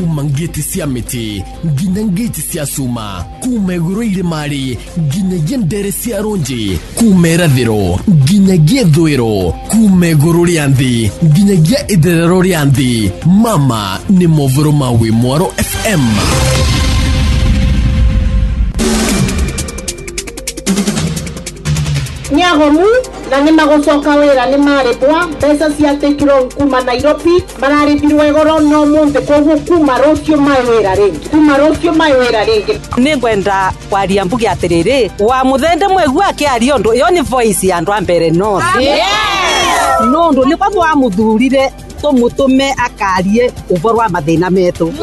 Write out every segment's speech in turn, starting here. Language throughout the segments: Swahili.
kuma ngeti cia miti nginya ngeti cia cuma, kuma iguru irimari nginyagia ndere cia runji, kuma irathiro nginyagia ithwiro, kuma iguru ria nthi nginyagia itherero ria nthi. Mama ni movoro ma Wimwaro FM. Nyagomu na ni magocoka wira ni maretwa pesa cia tekiro kuma Nairobi mararithirwe igoro no munthi koguo kuma rocio mawira ringi ni ngwenda kwaria mbugi atiriri wa muthende mwegu akiaria ndu yo ni voice ya ndu ambere no no ndu ni kwa wa muthurire tumutume akarie uvoro wa mathina metu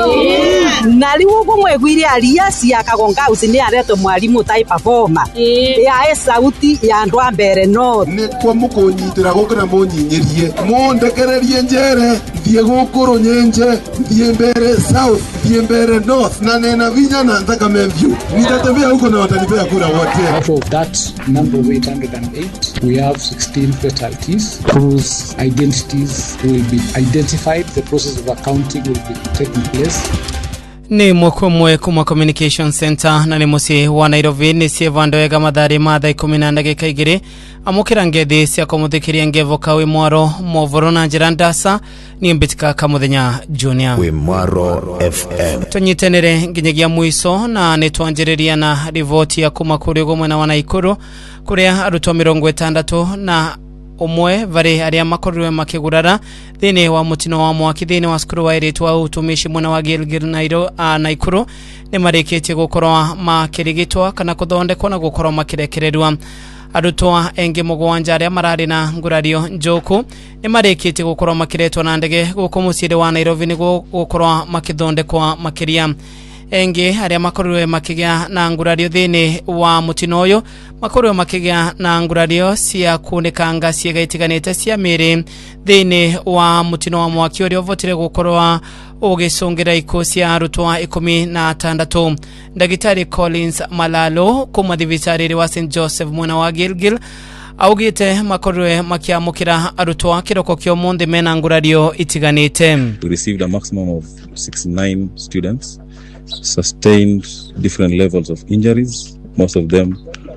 na riu gumwegwire aria cia kagonga usini areto mwalimu tai performer ya sauti ya ndu ambere no ni kwa mukunyitira gukira munyinyirie mundekererie njere thie gukuru nyenje thie mbere south thie mbere north na nena vinya na ntaka memview nitatembea huko na watanipea kura wote. Out of that number of 808 we have 16 fatalities whose identities will be identified. The process of accounting will be taking place. Ni mwakumwe kuma Communication Center na ni musi wa Nairobi ni sievando ega madhari madha 10 ndagika igiri amukira ngethi cia kumuthikiria ngevoka Wimwaro movoro na njirandasa ni mbitika kamuthenya Junior Wimwaro FM. Tunyitenere nginyagia mwiso na nitwanjiriria na rivoti ya kuma kuri gumwe na Wanaikuru kuria arutwo 60 na umwe vari aria makorirwe makigurara thini wa mutino wa mwaki thini wa skuru wa iritu wa utumishi muna wa Gilgil Naikuru ni marikitie gukorwa makirigitwa kana kuthondekwa na gukorwa makirekererwa. Arutwa engi mugwanja aria marari na ngurario njoku ni marikitie gukorwa makiretwa na ndege guku muciri wa Nairobi ni gukorwa makithondekwa makiria. Engi aria makorirwe makigia na ngurario thini wa mutino uyu makorirwe makigia na ngurario cia kunikanga ciega itiganite cia miri thini wa mutino wa mwaki uria uvotire gukorwa ugicungira ikuo cia arutwa 16. Ndagitari Collins Malalo kuma thibitariri wa St Joseph mwena wa Gilgil augite makorirwe makiamukira arutwa kiroko kyo mundi mena ngurario itiganite. We received a maximum of 69 students sustained different levels of injuries, most of them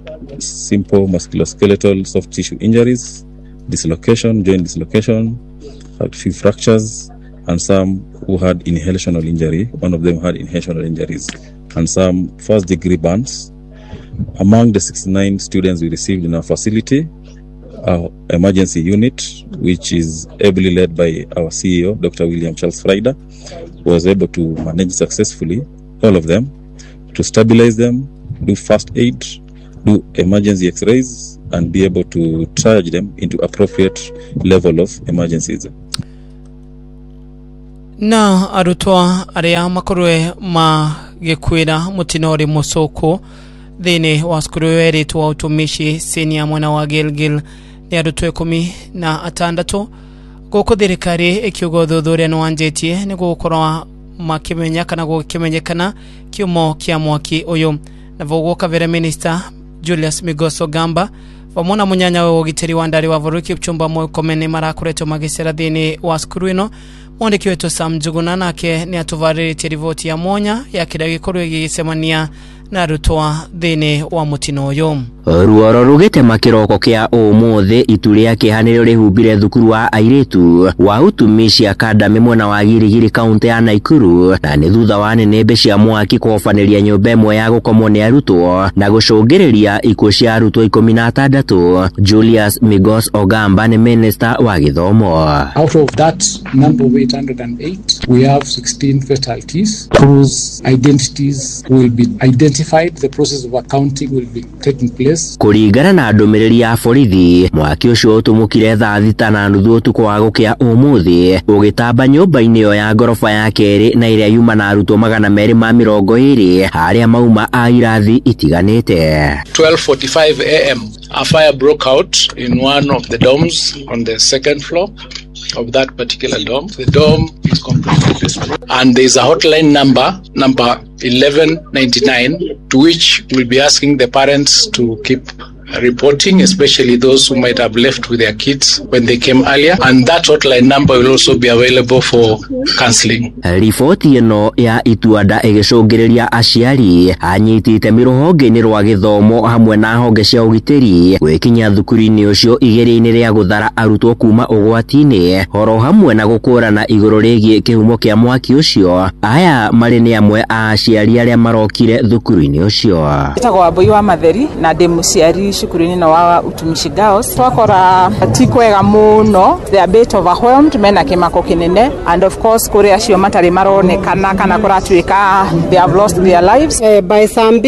simple musculoskeletal soft tissue injuries, dislocation, joint dislocation, had few fractures, and some who had inhalational injury. One of them had inhalational injuries, and some first degree burns. Among the 69 students we received in our facility, our emergency unit, which is ably led by our CEO, Dr. William Charles Frieda, was able to manage successfully all of them, to stabilize them, do first aid, do emergency x-rays, and be able to triage them into appropriate level of emergencies. Na arutwa aria makorwe magikwira mutinori musoko thini wa skuru iritu wa utumishi senior mwana wa Gilgil ni arutwa 16 guku thirikari ikiugo thuthuria no anjetie ni gukorwa makimenya kana gukimenyekana kiumo kia mwaki uyu na vogoka vere minister Julius Migoso Gamba vamona munyanya wa ugiteri wa ndari wa Voruki Kipchumba Murkomen marakuretwo magisera thini wa skuru ino. Mwandiki wetu Sam Njuguna nake ni atuvarĩtie rivoti ya monya ya kĩrĩa gĩkorwo gĩgĩcemania na arutwa thĩinĩ wa mutino ũyũ. Ruoro rugĩtema kĩroko kĩa ũmũthĩ itu rĩa kĩhanĩrĩrio rĩhumbire thukuru wa airĩtu wa utumishi academy mwena wa Girigiri kaunti ya Naikuru, na nĩ thutha wa nĩnĩmbe cia mwaki kũhobanĩria nyũmba ĩmwe ya gũkomwo nĩ arutwo na gũcũngĩrĩria ikuũ cia arutwo 16. Julius Migos Ogamba nĩ minister wa gĩthomo. Out of that number of 808, we have 16 fatalities whose identities will be identified. The process of accounting will be taking place. Kuringana na ndũmĩrĩri ya borithi, mwaki ũcio ũtũmũkire thaa 6:30 ũtukũ wa gũkĩa ũmũthĩ ũgĩtamba nyũmba-inĩ ĩyo ya ngorofa ya kerĩ na ĩrĩa yuma na arutwo 220 harĩa mauma a irathi itiganĩte. 12:45 a.m. a fire broke out in one of the dorms on the second floor of that particular dorm. The dorm is completely destroyed, and there is a hotline number 1199 to which we'll be asking the parents to keep reporting, especially those who might have left with their kids when they came earlier, and that hotline number will also be available for counseling. Riboti ino ya Ituanda igicungireria aciari anyitite miruhonge-ini rwa githomo hamwe na honge cia ugitiri gwikinya thukuru-ini ucio igeri-ini ria guthara arutwo kuma ugwati-ini horo hamwe na gukurana iguru rigie kihumo kia mwaki ucio. Aya mari ni amwe a aciari aria marokire thukuru-ini ucio. Itagwo Wambui wa Matheri na ndi muciari cukuru-ini no wa Utumishi Girls. Twakora tikwega muno, they are a bit overwhelmed, mena kimako kinene, and of course kuri acio matari maronekana kana kuratuika they have lost their lives. By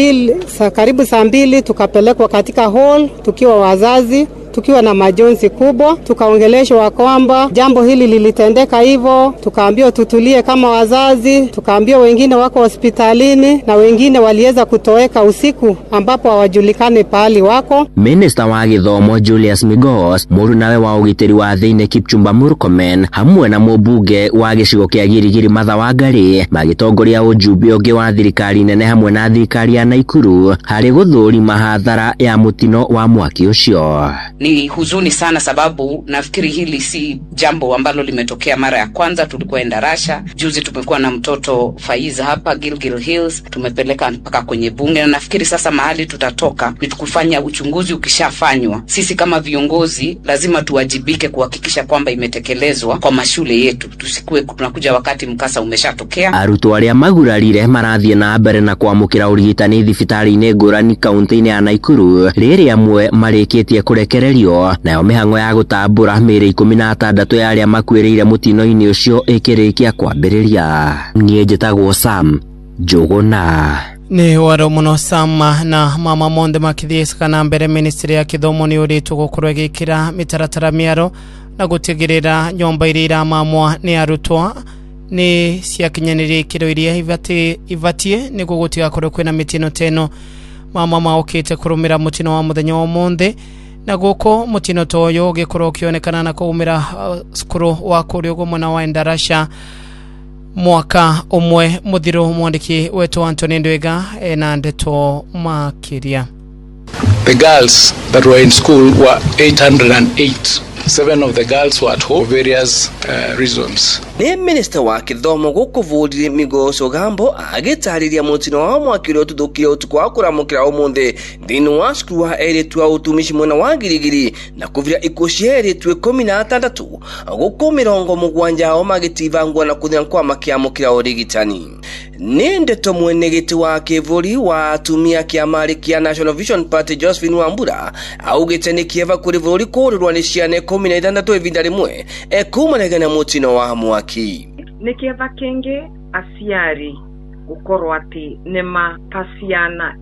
karibu saa 2 tukapelekwa katika hall tukiwa wazazi, tukiwa na majonzi kubwa, tukaongeleshwa kwamba jambo hili lilitendeka hivyo, tukaambiwa tutulie kama wazazi, tukaambiwa wengine wako hospitalini na wengine waliweza kutoweka usiku ambapo hawajulikani pahali wako. Minister wa githomo Julius Migos, murunawe wa ugitiri wa thiine Kipchumba Murkomen hamwe na mubunge wa gicigo kia Girigiri Martha Wangari magitongoria ujumbe ungi wa thirikari nene hamwe na thirikari ya Naikuru hari guthurima hathara ya mutino wa mwaki ucio. Ni huzuni sana sababu nafikiri hili si jambo ambalo limetokea mara ya kwanza. Tulikuwa Endarasha, juzi tumekuwa na mtoto Faiza hapa Gilgil Hills, tumepeleka mpaka kwenye bunge, na nafikiri sasa mahali tutatoka ni tukufanya uchunguzi. Ukishafanywa, sisi kama viongozi lazima tuwajibike kuhakikisha kwamba imetekelezwa kwa mashule yetu, tusikue tunakuja wakati mkasa umeshatokea. Arutwo aria magurarire marathie na mbere na kwamukira urigitani thibitari-ini ngurani kaunti-ini ya Naikuru, riri amwe marikitie kurekererio nayo mihango ya gutambura miri 16 ya aria makwiriire mutino-ini ucio ikirikia kwambiriria. Nie njitagwo Sam Njuguna. Ni waro muno Sama na mama monde makithieska na mbere ministry ya kithomo ni uritu gukorwo igikira mitaratara miaro na gutigirira nyomba iria iramamwa ni arutwa ni ciakinyanire kiro iria ivatie ni gugutiga korwo kwina mitino teno. Mama maokite kurumira mutino wa muthenya wa monde na guko mutino toyo gikorwo kionekana na kuumira skuru wa kurio gumona wa Endarasha mwaka umwe. Muthiru mwandiki wetu Anthony Ndwega na ndeto makiria. The girls that were in school were 808. 7 of the girls were at home for various reasons. Ni minister wa kithomo gukuvurire Migos Ogambo agitariria mutino wa mwakiro ututhukire utuku wa kuramukira umunthe thini wa skuru wa eritu wa Utumishi mwena wa Girigiri na kuvira ikushi eritu 16 guku 70 ao magitivangwa na kuthia kwa makiamukira urigitani. Ni ndeto mwenegeti wa kivuri wa atumia kiamari kia National Vision Party Josephine Wambura augite ni kieva kuri vuri kurirwa ni ciane 16 ivinda rimwe ekumanegana mutino wa mwaki. Ni kieva kenge aciari gukorwo ati nema pasiana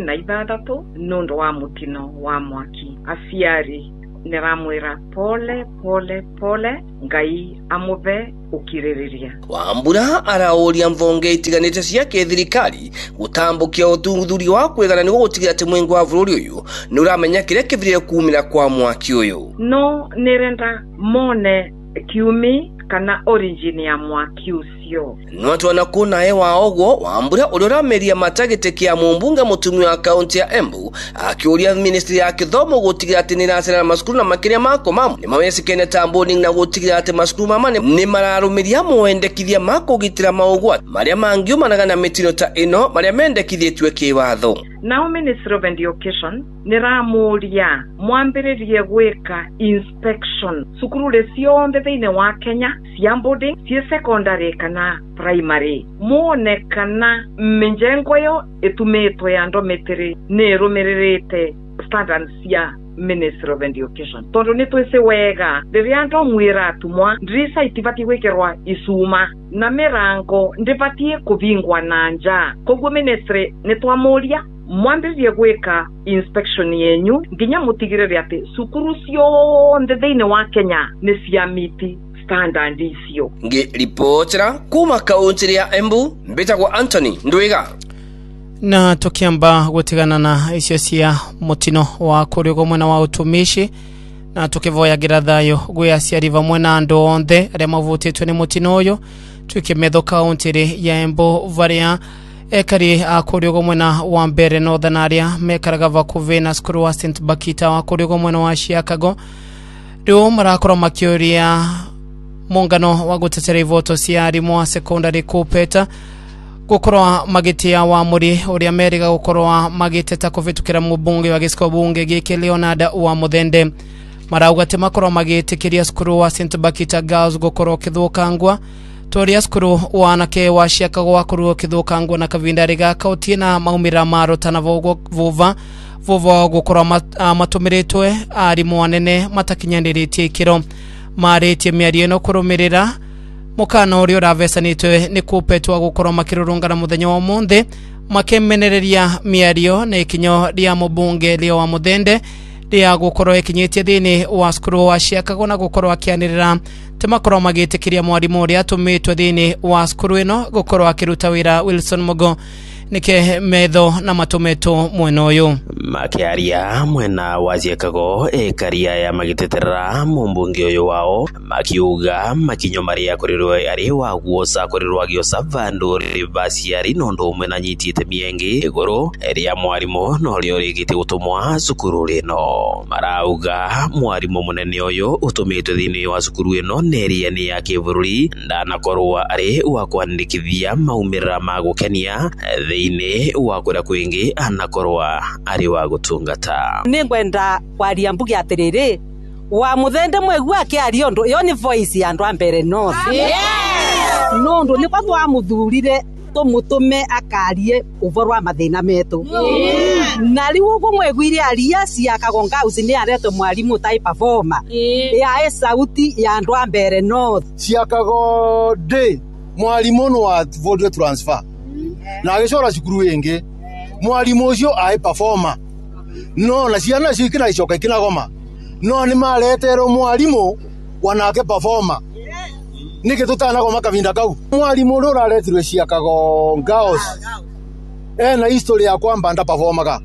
16 nundu wa mutino wa mwaki. Aciari niramwira pole pole pole, Ngai amuve ukiririria. Wambura arauria mvonge itiganite cia thirikari gutambukia uthuthuria wa kwegana ni gutigira ati mwengu wa bururi uyu ni uramenya kire kivire kumira kwa mwaki uyu. No nirenda mone kiumi kana origin ya mwaki ucio. Nwatu wanakuna ewa ogwo Wambura urorameria matagete kia mumbunge mutumi wa kaunti ya Embu akiuria ministry ya kithomo gutigira ati ni nasera na maskuru na makiria mako mamu ni mawesikene tamboning na gutigira ati maskuru mama ni mararumiria muendekithia mako gitira maugwa maria mangiumanaga na mitino ta ino maria mendekithitwe kiwatho. Now Ministry of Education niramuria mwambiririe gwika inspection sukurule cionthe thiine wa Kenya cia boarding cia secondary kana primary, muone kana mijengo yo itumitwe ya ndometri ni rumiririte standards cia Ministry of Education. Tondu ni twese wega riria ndo mwira atumwa ndrisa itivati gwikirwa isuma na mirango ndivatie kuvingwa na nja. Koguo ministry ni twamuria mwambiririe gwika inspection yenyu nginya mutigirire ati sukuru cionthe thiine wa Kenya ni cia miti standard icio. Nge reportera kuma kaunti ya Embu mbetagwo Anthony Ndwiga. Na tukiamba gutigana na icio cia mutino wa kurigo mwena wa Utumishi na tukivoyagira thayo gwe aciari vamwe na andu onthe aria mavutitwe ni mutino uyu tukimetho kaunti ya Embu varia ekari akuriogo mwena wa mbere Northern area mekaraga vakuve na skuru wa St Bakita akuriogo mwena wa Chicago riu marakora makioria mungano wa gutetera ivoto cia arimu wa secondary kupeta gukorwa magitia wa muri uria meriga gukorwa magiteta kuvitukira mubunge wa gisiko bunge giki Leonard wa Muthende marauga te makorwa magitikiria skuru wa St Bakita Girls gukorwa kithukangwa toria skuru wa anake wa Chicago wakorwa kithukangwa na kavindari gaka utina maumira maro tanavogo vuva gukorwa matumiritwe arimu anene matakinyandiritie ikiro maritie miario no kurumirira mukana uri uravesanitwe ni kupetwa gukorwa makirurungana muthenya wa munthe makemenereria miario na ikinyo ria mubunge Leo wa Muthende ria gukorwa ikinyitie thini wa skuru wa Chicago na gukorwa akianirira temakorwa magitikiria mwarimu uri atumitwe thini wa skuru ino gukorwa akiruta wira Wilson Mugo nike metho na matumeto mwena uyu makiaria mwena wa Chicago ekaria ya magiteterera mumbunge uyu wao makiuga makinyo maria kurirwe ari wa guosa kurirwa giosa vandu rivasiari nondo mwena nyitite miengi iguru eria mwarimu no rio rigite gutumwa cukuru rino marauga mwarimu munene uyu utumitwe thini wa cukuru ino neria ni ya kivururi ndanakorwa ari wa kwandikithia maumira magukenia thini wa kura kwingi anakorwa ari wa gutungata ningwenda kwaria mbugi atiriri wa Muthende mwegu ake ari ondu yo ni voice ya andu ambere North nondu ni kwatwa amuthurire tumutume akarie uvorwa mathina metu na riu ugo mwegwire aria cia Kagonga House ni areto mwarimu tai performer ya sauti ya andu ambere North cia Kago de mwarimu no wa vote transfer na gicora cukuru ingi mwarimu ucio ai performer no na ciana cio ikira icoka ikina goma no ni maretero mwarimu wanake performer niki tutana goma kavinda kau mwarimu ro raretirwe cia Kagonga House na history ya kwamba nda performaga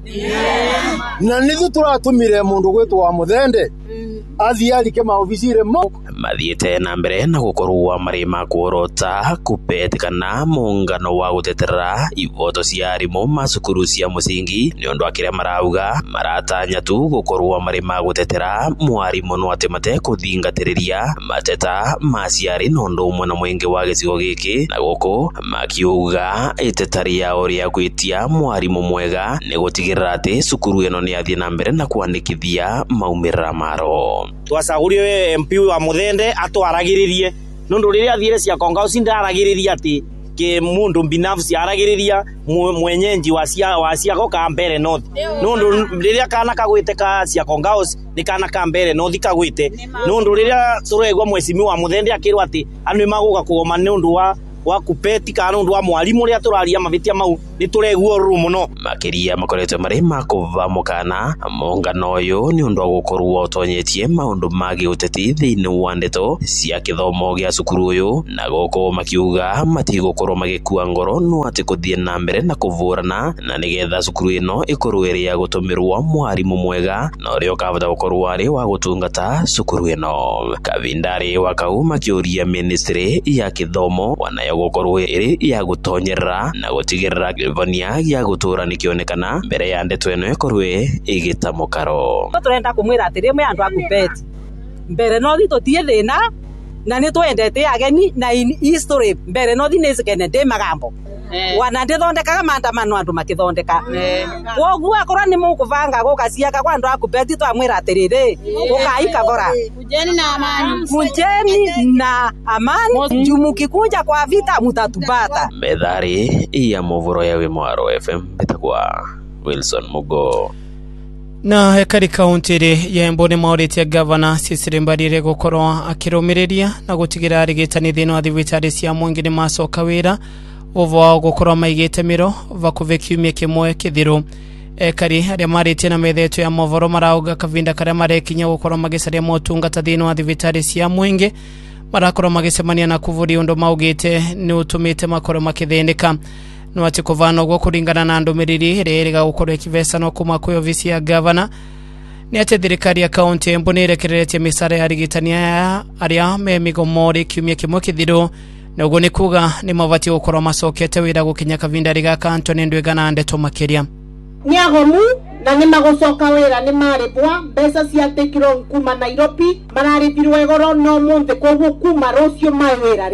na nithu turatumire mundu gwetwa wa Muthende athia ke maofisire mo mathiete na mbere na gukorwa marima kuorota kupetikana mungano wa gutetera ivoto cia arimu macukuru cia musingi ni undu akire marauga maratanya tu gukorwa marima gutetera mwarimu no atemate kuthingatiriria mateta maciari nondo umwe na mwenge wa gicigo giki na guko makiuga itetaria uria gwitia mwarimu mwega ni gutigirira ati cukuru ino ni athie na mbere na kuandikithia maumira maro twacagurio MP wa Muthende atwaragiririe nundu riria athire cia Kagonga House ndaragiriria ati ke mundu binafsi aragiriria mwenyenji wa cia goka mbere North nundu riria kana kagwite ka cia Kagonga House ni kana ka mbere North kagwite nundu riria turegwa mwecimi wa Muthende akirwa ati anu maguga kugoma nundu wa kupeti kana nundu wa mwarimu ria turaria mavitia mau ni tureguo ru muno makiria makoretwe mari makuva mukana mungano uyu ni undu gukorwo utonyetie maundu magi uteti thini wa ndeto cia kithomo gia cukuru uyu na goko makiuga matigukorwo magikua ngoro no ati kuthie na mbere na kuvurana na nigetha cukuru ino ikorwo iri ya gutumirwa mwarimu mwega na urio kavada gukorwo ari wa gutungata cukuru ino kavindari wakau makiuria ministry ya kithomo wanayo gukorwo iri ya gutonyerera na gutigirira vonia ya gutura nikionekana mbere ya ndeto eno ikorwe igita mukaro turenda kumwira atiri mwe andu akupeti mbere no thitotie thina na ni twendete ageni na in history mbere no thine sikene de magambo wana ndithondekaga maandamano andu makithondeka wogu akora ni mukuvanga gukasiaka kwa andu akupeti twamwira atiriri ukaika bora kujeni na amani jumukikunja kwa vita mutatupata medhari ya movoro ya Wimwaro FM itakuwa Wilson Mugo na hekari kaunti ya Emboni mauriti ya governor Cecily Mbarire gukorwa akirumiriria na gutigira arigitani thini wa thibitari cia Mwingi ni macoka wira uvo gukorwa maigite miro vakuve kiumia kimwe kithiru ekari aria marite na metheto ya movoro marauga kavinda karia marekinya gukorwa magicaria motungata thini wa thibitari cia Mwingi marakorwa magicemania na kuvuri undu maugite ni utumite makorwa makithindika no ati kuvana ugo kuringana na ndumiriri iriga gukorwa ikivesano kuma kwi ofisi ya governor ni ati thirikari ya kaunti Emboni irekeretie misara ya arigitania aria me migomori kiumia kimwe kithiru Nogo ni kuga ni mabati gukorwo macokete wira gukinya kavindari gaka Anthony Ndwigana Ndeto makiria niagomu na ni magocoka wira ni maribwa mbeca ciatikirwo kuma Nairobi mararithirwo igoro no munthi koguo kuma rucio mai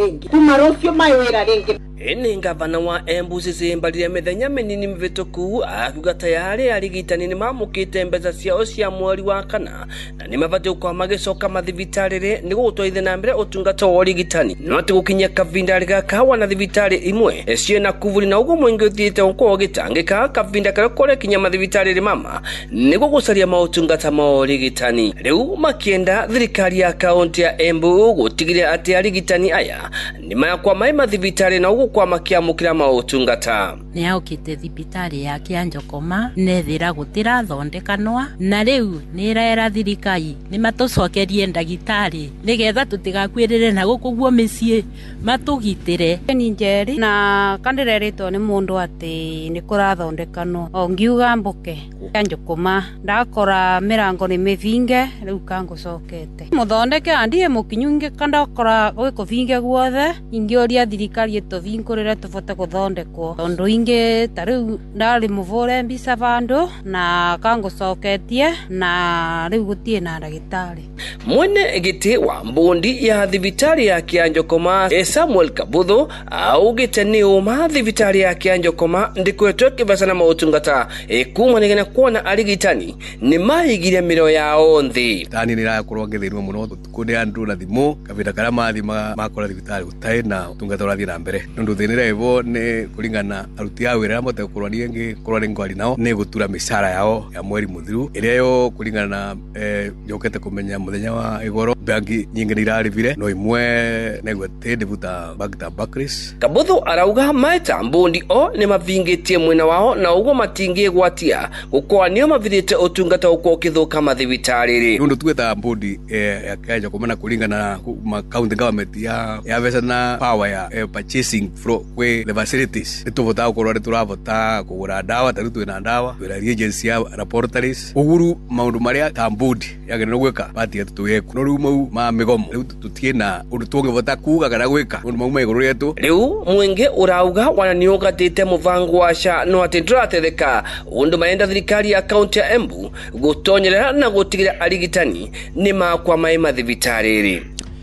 wira ringi Eni ngavana wa Embu cicimbarire mithenya minini mivituku akuga tayari arigitani ni mamukite mbeca ciao cia mweri wa kana na ni mabati kwa magicoka mathibitarire ni gutwaithia na mbere utungata wa urigitani no ati gukinya kavindari gaka wana thibitari imwe ciena kuvuri na uguo mwingi uthiite uko gitangika kavinda kare kore kinya mathibitarire mama ni gugucaria mautungata ma urigitani riu makienda thirikari ya kaunti ya Embu gutigire ati arigitani aya ni makwa mai mathibitari na uguo kwa makiamukira mautungata ni aukite thibitari ya Kianjokoma nethira gutira thondekanwa na riu ni iraera thirikari ni matucokerie ndagitari nigetha tutigakwirire na gukuguo micie matugitire ni njeri na kandireritwo ni mundu ati ni kurathondekanwa ongiuga mbuke Kianjokoma ndakora mirango ni mivinge riu kangucokete muthondeke andie mukinyunge kandakora gwikuvinge guothe ingioria thirikari tuvinkurire tufate guthondekwo tondu ingi tariu ndari muvure mbisa vandu na kangucoketie na riu gutie na ndagitari mwene giti wa mbundi ya thibitari ya Kianjokoma Samuel Kabutho augite ni uma thibitari ya Kianjokoma ndikwetwe kibasa na mautungata kumanigana kuona arigitani ni maigire miro yao nthi tani nirakorwo ngithirwo muno tukunde andu na thimu kavinda kara mathima makora thibitari utai na utungata urathie na mbere nundu thinire ivo ni kuringana aruti a wira mote kurwa niengi kurwa ni ngwari nao ni gutura mishara yao ya mweri muthiru irio kuringana njokete kumenya muthenya wa igoro bangi nyingi nirarivire no imwe negwete ndivuta bagta bakris Kabutho arauga maita mbundi o ni mavingitie mwena wao na ugo matingie gwatia gukwa nio mavirite utungata uko kithuka mathibitari nundu tweta mbundi ya Kianjokoma kumana kuringana na county government ya vesa na power ya purchasing kwe the facilities ituvota ukorwa turavota kugura dawa tarutu na dawa wira agency ya laboratories uguru maundu maria tambudi yagene gweka bati yatutuyeku no riu mau ma migomo riu tutiena undu tungivota kuga kana gweka undu mau maiguru yetu riu mwingi urauga wananiugatite muvango wa SHA no ati ndratetheka undu maenda thirikari ya kaunti ya Embu gutonyerera na gutigira arigitani ni makwa mai mathibitari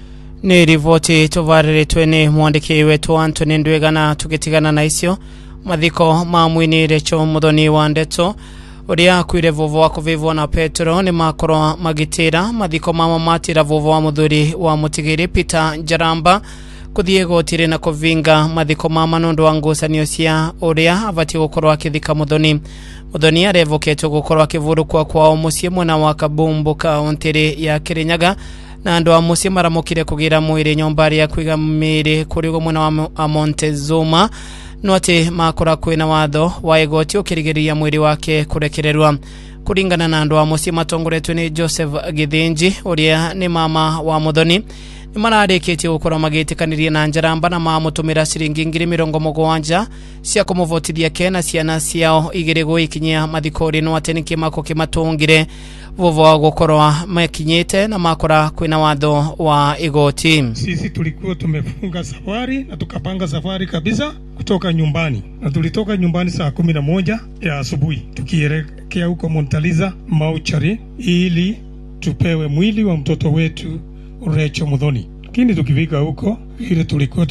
ni rivoti tuvariritwe ni mwandiki wetu Anthony Ndwigana tugitigana na icio mathiko ma mwini Recho Muthoni wa Ndeto uria kwire vovo wa kuvivwa na Petro ni makorwa magitira mathiko mama matira vovo wa muthuri wa mutigiri Peter Njaramba kuthie gotire na kuvinga mathiko mama nundu wa ngucanio cia uria avati gukorwa akithika Muthoni arevoketwo gukorwa akivurukwa kwao mucie mwena wa Kabumbu kaunti ya Kirinyaga na andu a mucie maramukire kugira mwiri nyombari ya kwiga miri kuri mwena wa Montezuma no ati makora kwina watho wa igoti ukirigiria mwiri wake kurekererwa kuringana na andu a mucie matongoretwe ni Joseph Githinji uria ni mama wa Muthoni ni mararikitie gukora magitikanirie na Njaramba na mamutumira ciringi 70,000 cia kumuvotithia kena ciana ciao igire guikinyia mathikori no ati ni kimako kimatungire vovo gukorwa makinyite na makora kwina watho wa igoti. Sisi tulikuwa tumefunga safari na tukapanga safari kabisa kutoka nyumbani na tulitoka nyumbani saa 11 ya asubuhi tukielekea huko Montaliza Mauchari ili tupewe mwili wa mtoto wetu Recho Muthoni. Lakini tukifika huko ile tulikuwa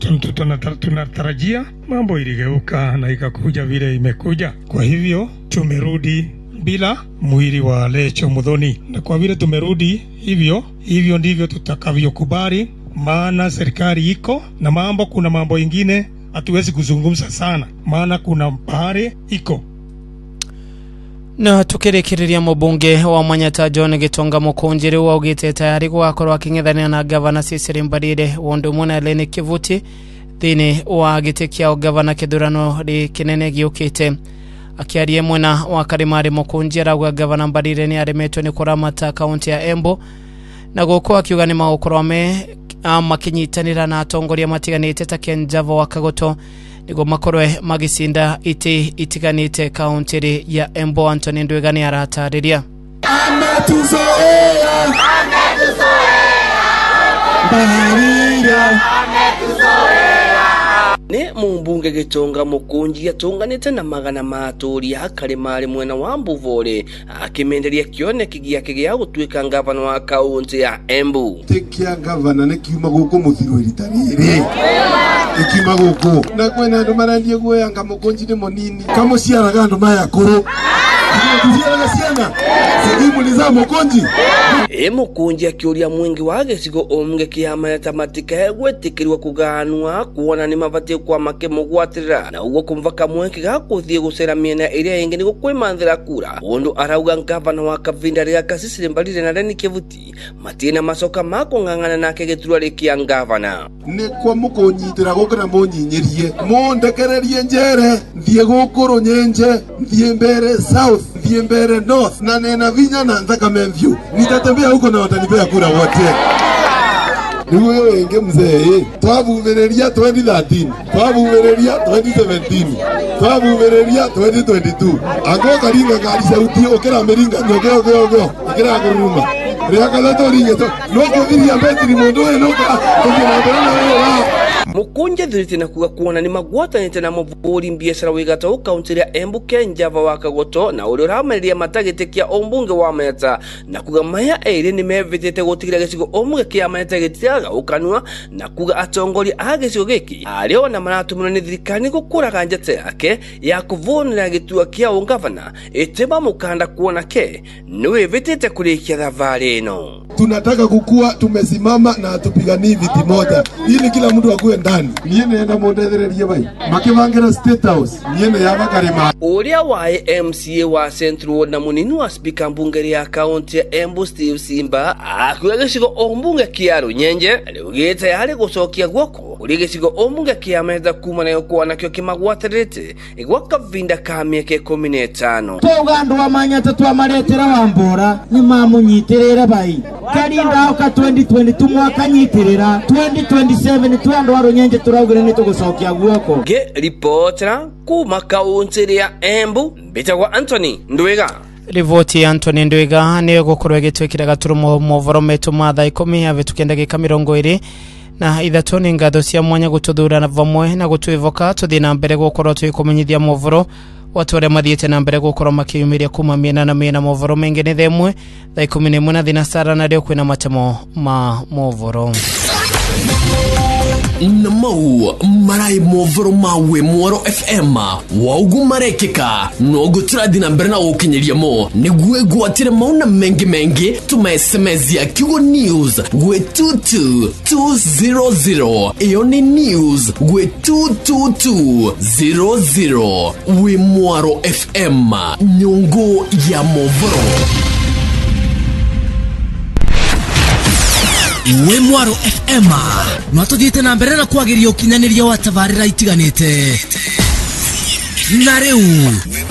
tunatarajia mambo iligeuka na ikakuja vile imekuja. Kwa hivyo tumerudi bila mwili wa Recho Muthoni. Na kwa vile tumerudi hivyo ndivyo tutakavyokubali, maana serikali iko na kuna mambo ingine hatuwezi kuzungumza sana maana kuna bahari iko. Na tukirekereria mubunge wa Manyata John Gitonga Mukunjiri wa ugite tayari gukorwa kingethania na gavana Cecily Mbarire wondu muna Leni Kivuti thini wa gite kia gavana kidurano ri kinene giukite akiarie mwena wa Karimari Mukunjira gwa gavana Mbarire ni aremetwe ni kuramata kaunti ya Embu na gukwa akiuga ni maukoro makinyitanira na atongoria matiganite ta Kenjavo wa Kagoto nigo makorwe magisinda itiganite kaunti ya Embu. Anthony Ndwigana aratariria baharia ne mumbunge Gitonga Mukunji yatunganite na magana maturi hakari mari mwena wa Mbuvole akimenderia kioneki giake gia gutwika ngavana wa kaunti ya Embu. Tekia ngavana ne kiuma guku muthiro ritarire ikiuma guku na kwena andu marandie guoyanga Mukunji ni monini kama ciaraga andu maya kuru Mukunji Mukunji akiuria mwingi wa gicigo omge kiama ya tamatika gwetikirwa kuganwa kuona ni mabati kwa make mugwatirira na ugo kumvaka mwenki ga kuthie gucera miena iria ingi ni gukwimanthira kura undu arauga ngavana wa Kavinda ria Kasisire Mbalire na Reni Kivuti matina macoka makung'ang'ana nake giturwa kia ngavana ni kwa mukunyitira gukira munyinyirie mundekererie njere thie gukuru nyenje thie mbere south thie mbere north na nena vinya na Thakame View nitatembea huko na watanipea kura wote. Niwe wenge mzee twavuvereria 2013 twavuvereria 2017 twavuvereria 2022 ango karinga ngari sauti okera meringa nyogeo ikira kuruma ria kalato ringeto loko viria betri mondo enoka kugira Mukunji thiriti na kuona ni magwatanite na muvuri mbiashara wigata kaunti ya Embu Kenjava wa Kagoto na uri urameria matagitekia ombunge wa Meta na kuga maya eri ni mevitete gutikira gicigo omwe kia Meta gitiaga ukanwa na kuga atongori agicigo giki ario na maratumuna ni thirikari gukuraga njete yake ya kuvunira gitua kia ungavana itema mukanda kuona ke niwe vitete kurikia thavari ino. Tunataka kukua tumesimama na tupiganie viti moja ili kila mtu akue ndani. Niye naenda mondethereria bai makivangira State House niye na yaba karema uria wa MCA wa Central na munini wa speaker mbunge ya county ya Embu Steve Simba akuya gicigo ombunge kia Runyenje ugite yari gucokia gwoko uri gicigo ombunge kia Meta kuma nayo kwa nakyo kimagwatirite igwa Kavinda ka mieke 15 togandu wa manyata twamaretera wambora ni mamunyitirira bai karinda oka 2022 mwaka nyitirira 2027 twandu wa Runyenje turaugire ni tugucokia gwoko ge reportera kuma kaunti ya Embu bitagwa Anthony Ndwiga. Rivoti Anthony Ndwiga ni gukorwa gitwikira gaturumo movoro metu matha 10 ave tukenda gika 20 na ithatoni ngatho cia mwanya gututhura na vamwe na gutwivoka tuthi na mbere gukorwa twikumenyithia movoro watu wale mathiete na mbere gukorwa makiyumiria kuma miena na miena movoro mengi ni themwe thaa 11 na thinasara na rio kwina matemo ma movoro Namau marai movoro mawe Mwaro FM waugu marekeka nogu turadina mberna ukinyiria mo nigwe gwatire mauna mengi tuma SMS ya Kigo News gwe 22200 iyo ni news gwe 22200 we Mwaro FM nyungu ya movoro Iwe Mwaro FM Nwatugite na mbere na kwagiria ukinyaniria wa tabarira itiganite na riu